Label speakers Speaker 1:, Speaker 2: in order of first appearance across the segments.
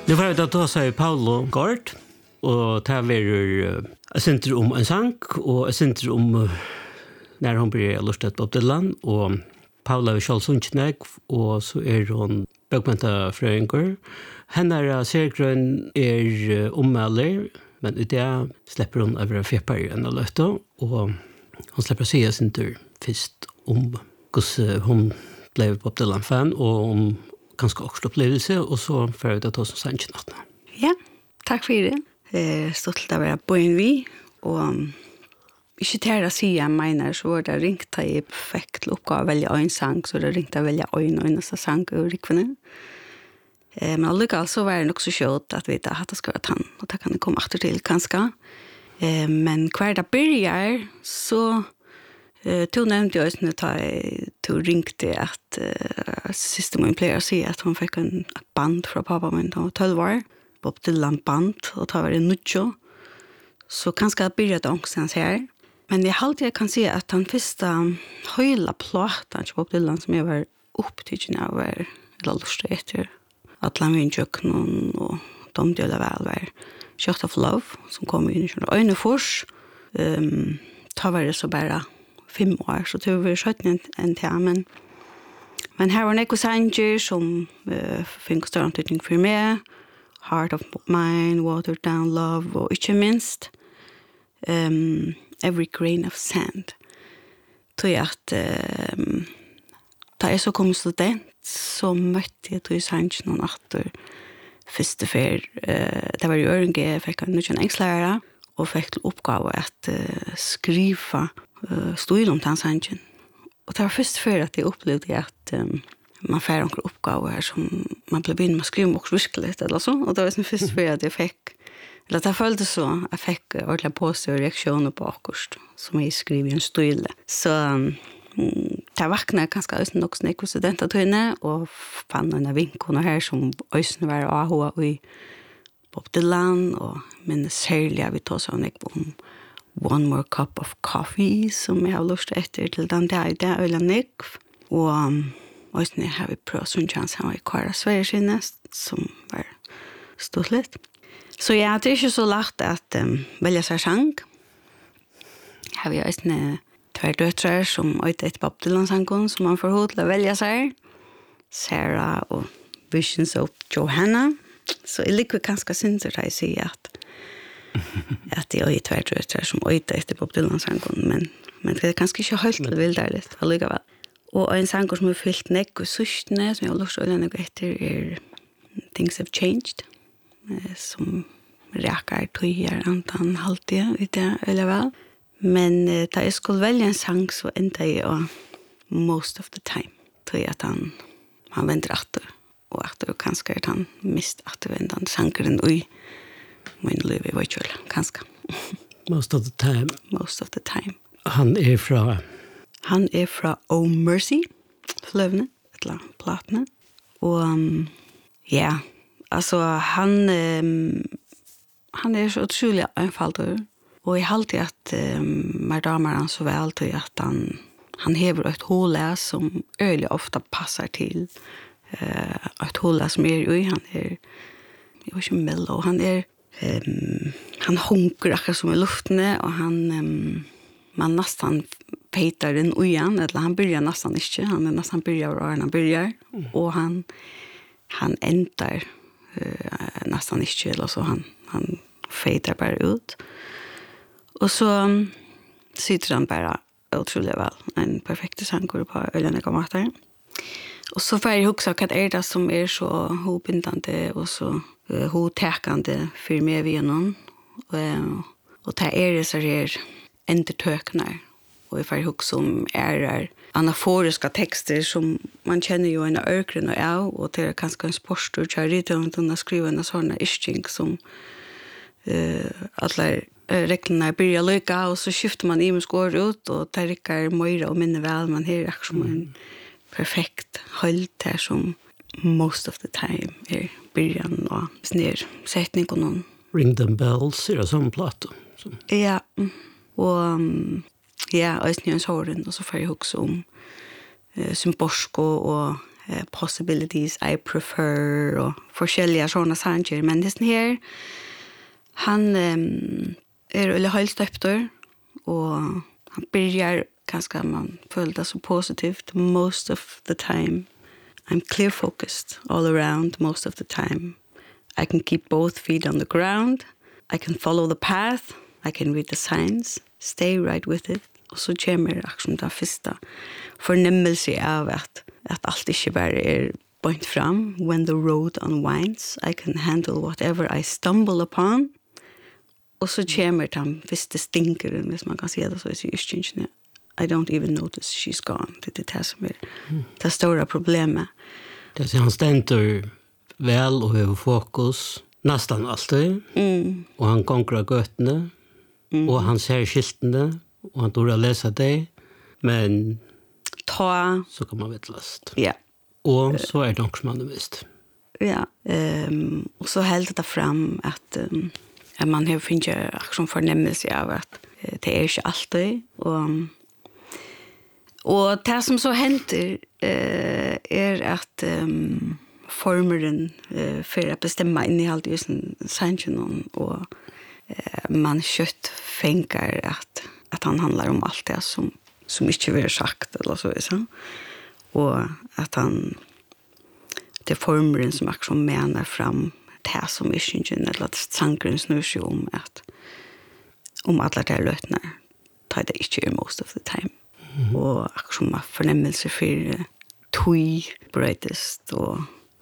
Speaker 1: Nu var det att då säger Paolo Gord och det var ett center om en sang och ett center om när hon blir lustat på Dylan och Paula är själv sundsnäck och så är hon bögmentafröjningar. Hennes sergrön är ommäler men det släpper hon över feppar en löfte och hon släpper säga sin tur först om hur hon blev på Dylan-fan och om ganska också upplevelse och så för att ta som sannsnatt.
Speaker 2: Ja, tack för det. Stolt att vara på en vi och ikke til å si jeg mener, så var det ringt i perfekt oppgave å velge en sang, så det ringte å velge en eneste sang og rikvene. Men allikevel så var det nok så kjøtt at vi da hadde skrevet han, og det kan jeg komme etter til kanskje. Men hver dag begynner, så tog nevnte jeg også når jeg ringte at siste min pleier å si at hun fikk en band fra pappa min, da var 12 år, Bob Dylan band, og da var det nødjo. Så kanskje jeg begynte ångstens her. Men jeg alltid kan si at den første høyla platan til Bob Dylan som jeg var opptidgen av var lustig etter Atlan Vindjøkken og Domdjøla vel var Shot of Love som kom inn i øyne fors. Da var det så bare 5 år, så det var 17 enn til. Men her var Neko Sanger som fikk større antydning for meg. Heart of Mine, Watered Down Love og ikke minst Every Grain of Sand. Tror jeg at da jeg så kom student, så møtte jeg til Sanchen noen atter første fer. Det var i Ørenge, jeg fikk en nødvendig engstlærer, og fikk til oppgave at skrive stil om den Sanchen. Og det var første fer at jeg opplevde at man får noen oppgaver her som man ble begynner med å skrive om også virkelig, eller så. Og det var den første fer at jeg fikk eller det føltes så, jeg fikk ordentlig påstå reaksjoner på akkurat, som jeg skriver i en støyle. Så det vakna ganske også nok snakk studenter til henne, og fann en av vinkene her som også var AHA i Bob Dylan, og minnes særlig vi tog sånn om One More Cup of Coffee, som jeg har lyst etter til den der i det øyne og også har vi prøvd sånn chans han var i Kara Sverige sinne, som var stort litt. Så ja, det er ikke så lagt at velge seg sang. Her har vi også 2 døtre som øyte etter Bob Dylan-sangen, som man får hod til å velge seg. Sarah og Visions of Johanna. Så jeg liker ganske synder da jeg sier at det er 2 døtre som øyte etter Bob Dylan-sangen, men det er ganske ikke helt til vildt allikevel. Og en sang som er fyllt nekk og sørstene, som jeg har lyst til å nekk etter, er Things Have Changed. Som räkar tøyer antan halvtid i det eller vel. Men da jeg skulle velge en sang så enda jeg Most of the Time. Tøy at han venter atter og atter og kanskje at han mist atter den sangeren ui min liv i virtual kanskje.
Speaker 1: Most of the Time.
Speaker 2: Most of the Time.
Speaker 1: Han er fra Oh Mercy fløvene, et eller annet platene. Og ja, alltså han är så otroligt enfaldig och jag har alltid att madamar han så väl till att han hever ett hål som öliga ofta passar till ett hål som är i han är jag vet inte mellow han hunkar akkurat som i luften och man nästan petar den ojan eller han börjar nästan inte han är nästan börjar och han börjar och han ändar nästan inte eller så han fejdar bara ut och så sitter han bara otroligt väl en perfekt sankor på ölen och matar och så får jag också att är det som är så hopbindande och så hotäkande för mig vi någon och det är det så här entertöknar och jag får också som är anaforiska texter som man känner ju en ökren och det är kanske en sportstur jag ritar och skriver en sån ishting som alla reglerna börjar lycka och så skiftar man i med skår ut och det rycker mer och minne väl man har som en perfekt håll där som most of the time är början och snär sättning och någon Ring them bells är det som platt.
Speaker 2: Ja och ja, och snön såren och så får jag också om Symborsko och possibilities I prefer och forskjelliga såna sanger men det här han eller helt stöptor och han börjar ganska man följde så positivt most of the time. I'm clear focused all around most of the time. I can keep both feet on the ground. I can follow the path. I can read the signs. Stay right with it. Och så kommer aktion där första förnimmelse av att allt inte bara point fram. When the road unwinds, I can handle whatever I stumble upon. Och så kommer den första stinkeren, hvis man kan säga det så i yrkingen. I don't even notice she's gone. Det är det som är det stora problemet.
Speaker 3: Det är han ständer väl och har fokus nästan alltid. Och han konkurrar göttene. Och han ser skiltene. Och han tror att läsa det. Men så kan man vittlast.
Speaker 2: Ja.
Speaker 3: Och så är det också man mist.
Speaker 2: Ja. Och så hällde det fram att man har finnet aktion förnämmelse av att det är inte alltid. Och det som så händer är att formeren för att bestämma innehållet i sin sangen och man kött fänkar att han handlar om allt det som inte vill sagt eller så. Och att han det formeren som också menar fram det som är synden eller att sangren snur sig om alla de lötnar tar det inte most of the time. Och också man förnämmelse för tui brightest och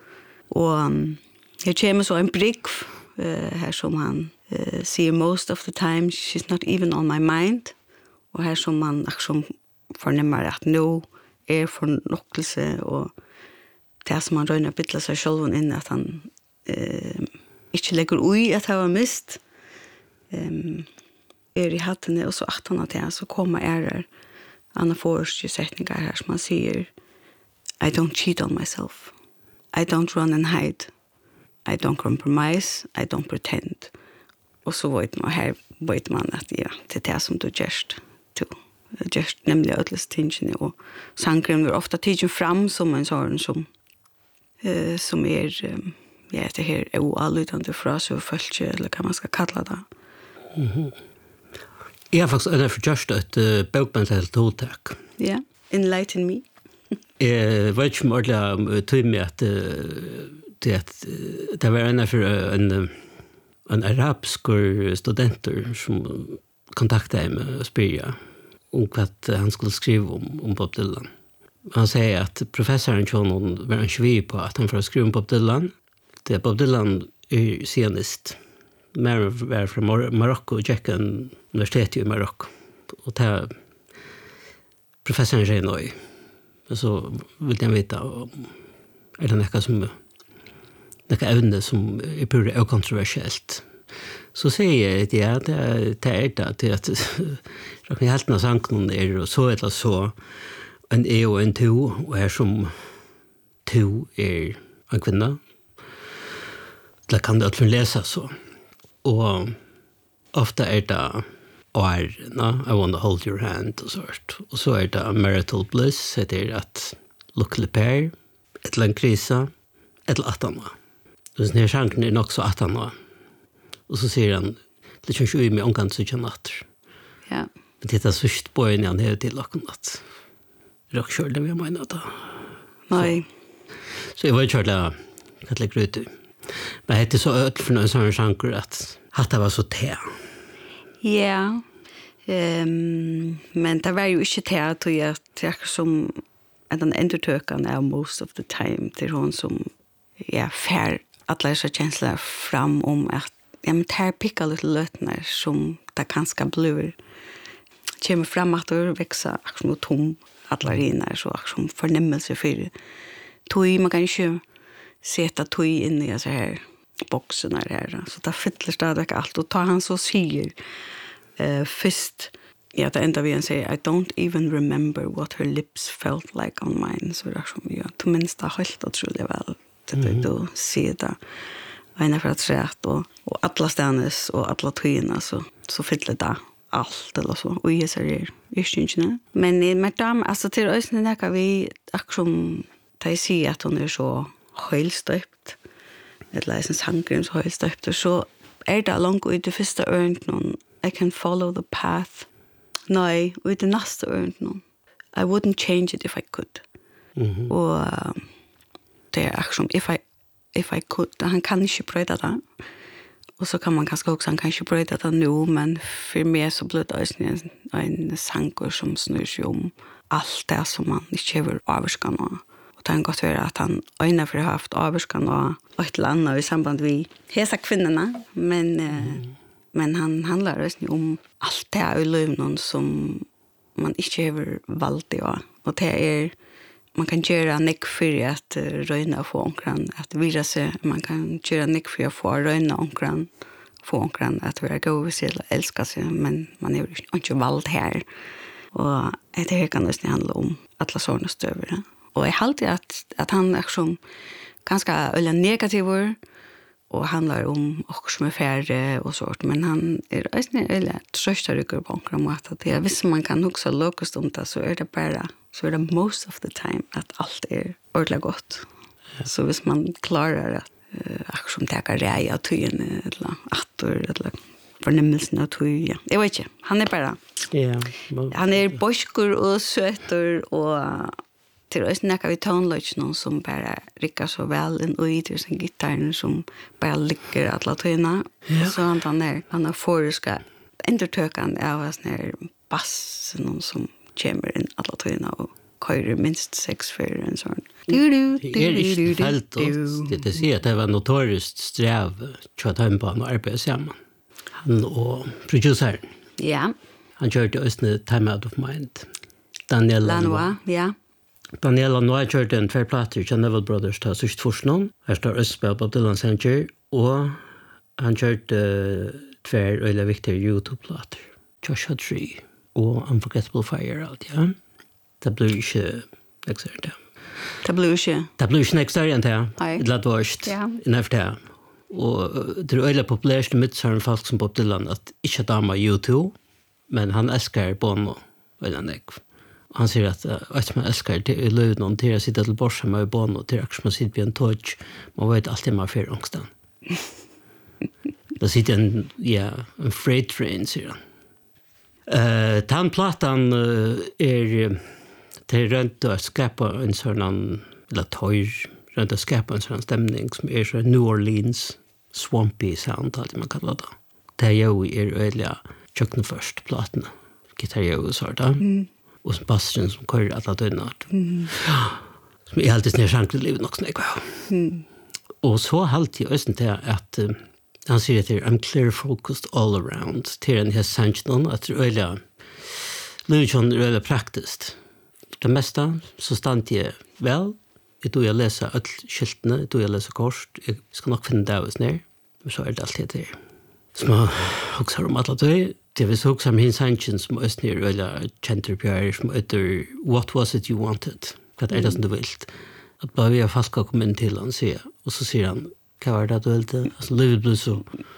Speaker 2: jag kommer så en brick här som han säger most of the time she's not even on my mind och här som man också förnämmer att nu är förnockelse och det som man röjnar bittla sig själv in att han inte lägger ui att ha mist i hattene och så att han att så kommer Anna Forst sättningar här som man säger I don't cheat on myself. I don't run and hide. I don't compromise. I don't pretend. Och så vet man att ja, det är det som du gärst till. Gärst nämligen ödles tingen och sangren blir ofta tidsen fram som en sån som är ja, det här är oallutande fras och fölkje eller kan man ska kalla det.
Speaker 3: Jag har faktiskt först ett bokbandselt hotak.
Speaker 2: Ja, enlighten me.
Speaker 3: Jag vet inte om jag tog med att det var en arabisk studenter som kontaktade mig och spyrde om vad han skulle skriva om Bob Dylan. Han säger att professorn John var en sviv på att han får skriva om Bob Dylan. Det Bob Dylan är senast. Mer var från Marokko och gick en universitet i Marokko. Och det professorn säger nöj. Men så vill jag veta är det något som något ämne som är pura okontroversiellt. Så säger jag ja, det är det att jag kan helt sanken är och så eller så en e och en to och här som to är en kvinna. Det kan det att läsa så. Och ofta är det I want to hold your hand och sånt. Och så är det marital bliss, det är att lycklig pair, ett lång krisa, ett lattana. Och sen är chansen är nog så attana. Och så säger han, det känns ju med omkant så natt.
Speaker 2: Ja.
Speaker 3: Men det är sist på en han hela till och natt. Rock körde vi menar då.
Speaker 2: Nej.
Speaker 3: Så jag var körde att lägga ut. Men det är så öd för någon sån chanser att det var så te.
Speaker 2: Ja. Men det var ju inte teater jag som den endertökan är most of the time till hon som fär att läsa känslor fram om att men tar picka lite lötnar som det kanske blir kommer fram att det växa som tom alla rinar så som förnämmelse för tog man kan ju sätta tog in i så här boxen här så där fyller stadigt allt och tar han så säger först det enda vi säger I don't even remember what her lips felt like on mine så där som till minst helt otroligt väl det då se det ena för att säga och alla stannes och alla tyna så fyller det allt eller så och jag säger inte men madam alltså till oss när vi aktion da jeg sier at hun så høylstøpt, eller jeg synes sangren så høylstøpt, og så det langt ut i første øynt noen, I can follow the path. Nei, ut i neste øynt noen. I wouldn't change it if I could. Og det som if I could, han kan ikke brøyde det. Og så kan man kanskje også, han kan ikke brøyde det nå, men for meg så ble det en sanger som snur seg om alt det som man ikke har avvarsket nå. Og det kan godt være at han øyne for å ha haft avvarsket nå, og et eller annet i samband med hese kvinnerne, men han handler også om alt det i livet som man ikke har valgt i å. Og det man kan gjøre nek for at røyne og få omkran, at vire seg, man kan gjøre nek for å få røyne omkran, få omkran, at vi gå seg eller elsker seg, men man har ikke valgt her. Og det her kan nesten handle om alle sånne støvere. Og jeg halte at han som ganske øyne negativer, og handlar om och som färre och sånt, men han är eller trösta rycker på några mått det visst man kan också lokast om det så det bara så det most of the time att allt ordentligt gott. Så visst man klarar att som täcker reja tygen eller attor eller förnimmelsen av tygen. Jag vet inte, han är bara han är boskor och sötor och till oss när vi tonlodge någon som bara rickar så väl en och sin gitarr som bara ligger alla tyna så han har förska entertökan av oss när bass någon som kommer in alla tyna och körer minst 6 för en sån.
Speaker 3: Det är helt det ser att det var notoriskt sträv att han på något arbete samman. Han och produceren.
Speaker 2: Ja.
Speaker 3: Han körde östne Time Out of Mind. Daniel
Speaker 2: Lanois, ja.
Speaker 3: Daniel Lanois kjørte en tverrplater til Neville Brothers til sørst forsknån. Her står Østberg på Dylan Sanger, og han kjørte tverr øyla viktige YouTube-plater. Joshua Tree og Unforgettable Fire, alt, ja. Det ble ikke neksere det.
Speaker 2: Det ble ikke
Speaker 3: neksere enn det, det lade vårt, innenfor det. Og det øyla populærste midtsøren folk som Bob Dylan, at ikke dama YouTube, men han elskar Bono, øyla nekv. Han sier at man elskar til i løvnån til å sitte til borsa med Bono, til akkurat som man sitter på en touch, man vet alltid man fer ångstan. Da sitter en freight train, sier han. Tannplatan til rønt å skapa en sånn, eller tøyr, rønt å skapa en sånn stemning som så New Orleans swampy sound, alt man kallar det. Det jo øyelig kjøkken først, platene, gitarr og sånt da. Og som basseren som kører alle døgnart. Som er alltid sned sjanker i livet nok snakk. Og så halte jeg også til at han sier at I'm clear focused all around til en hel sannsjonen at det er øyelig praktisk. Det meste så stand jeg vel. Jeg tror jeg leser alle skiltene, jeg tror jeg leser kors. Jeg skal nok finne det hos ned. Men så det alltid det. Som jeg husker om alle døg. Det vil husker om hins sannsjonen som også nere øyelig kjenter bjør som heter What was it you wanted? Hva det som du vilt? At bare vi har falska kommet inn til han, sier og så sier han, hva var det du vilte? Altså, livet blir så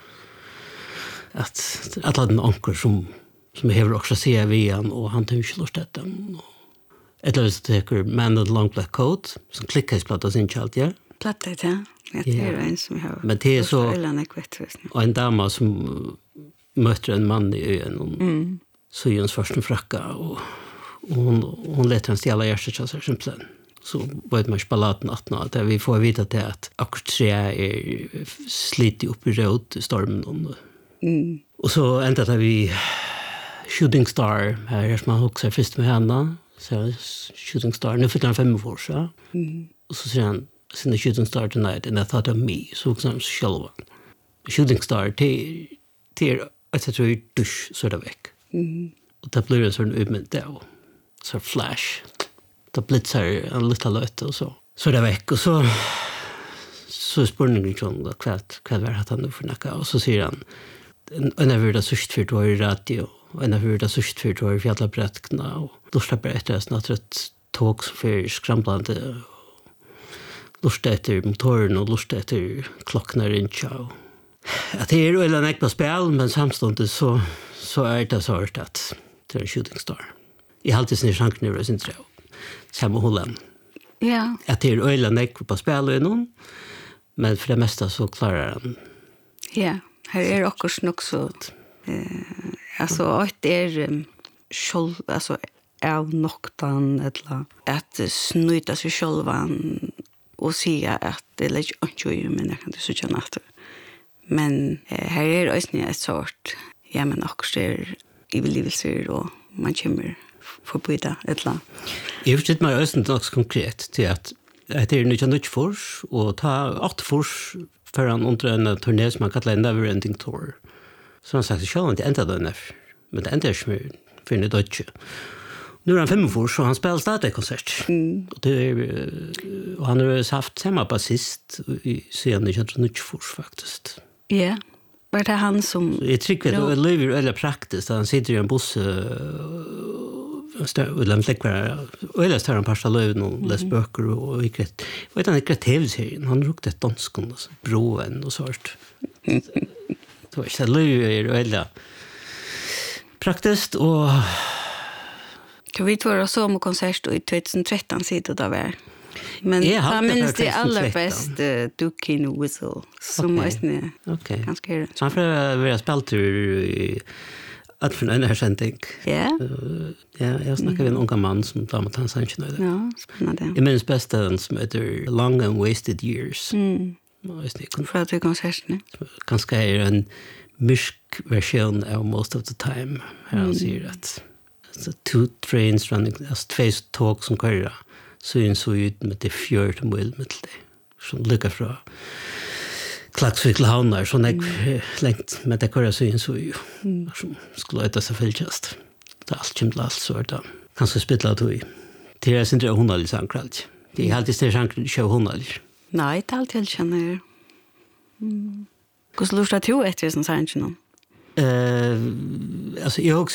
Speaker 3: at alle den anker som hever også sier vi han, og han tar ikke lort etter dem. Et eller annet teker Man in the Long Black Coat, som klikker i platta sin kjalt, ja?
Speaker 2: Platta, ja. Det en som har...
Speaker 3: Men det så... Og en dama som møter en mann i øyen, så gjør hun først en frakka, og hun leter en stjæla hjertet til seg, simpelthen. Så var man ikke balladen at nå, at vi får vite til at akkurat tre slitet opp i råd i stormen. Og så enda det vi Shooting Star, her som han husker først med henne, så Shooting Star, nu fyller han 5 år, så. Og så sier han, since Shooting Star tonight, and I thought of me, så husker han selv. Shooting Star, til at jeg tror dusj, så det vekk. Og det blir en sånn utmynd det, og så flash. Det blitzar en liten løte, og så det vekk. Og så spør han sånn, hva var det han nå for noe? Og så sier han, en av det sørst for du har i radio, og en av det sørst for du har i fjallabrettene, og lortet bare etter at det et tog som for skramblande, lortet etter motoren, og lortet etter klokkene rundt, og at det jo en ekpa spil, men samståndet så det så hørt at det en Shooting Star. Jeg har alltid snir sjanken i sin treu. Samme Holland.
Speaker 2: Ja.
Speaker 3: Att det är öjla näck på spel och någon. Men för det mesta så klarar han.
Speaker 2: Ja, här är också så alltså att det är själv alltså av noktan eller att snuta sig självan och säga att det lägger inte ju men jag kan det så känna att men här är också ett sort ja men också är i livet och man kommer förbjuda eller
Speaker 3: jag vet inte mig också konkret till att det är nu inte fors och ta 8 fors för han under en turné som man kallar Never Ending Tour. Så han sagt själv inte ända den men det ändrar sig för det Deutsche. Nu är han 5 år så han spelar stadig konsert. Och det är och han har haft samma basist i scenen i 2024 faktiskt.
Speaker 2: Ja. Var det han som
Speaker 3: jag tycker det lever eller praktiskt han sitter i en buss och lämnar läckare eller står han passa löv och läs böcker och vilket vet han inte tv-serien han rukte ett danskon och broen och sånt. Så det lever eller praktiskt och
Speaker 2: vi var så med konsert i 2013 sidan där var. Men jag minns det allra bäst Dukin Whistle som måste ganska är.
Speaker 3: Så han får vara speltur i att för en här sändning.
Speaker 2: Ja.
Speaker 3: Ja, jag snackar med en ung man som tar mot hans anknytning.
Speaker 2: Ja, spännande.
Speaker 3: Jag minns bäst den som heter Long and Wasted Years.
Speaker 2: För att vi konserten.
Speaker 3: Ganska är en mysk version av Most of the Time. Här han säger att så 2 trains running, alltså 2 tåg som köra så ut med det 14 mil med det. Som lyckas från Klagsvik till Havnar, så längt med det köra så ju. Som skulle äta sig fylljast. Det är allt kommer allt så där. Kanske spitla då i. Det är inte 100 lisankralt. Det är alltid större chanser att köra 100.
Speaker 2: Nej, det är alltid jag känner. Hur lustar du efter sån här inte någon?
Speaker 3: Alltså jag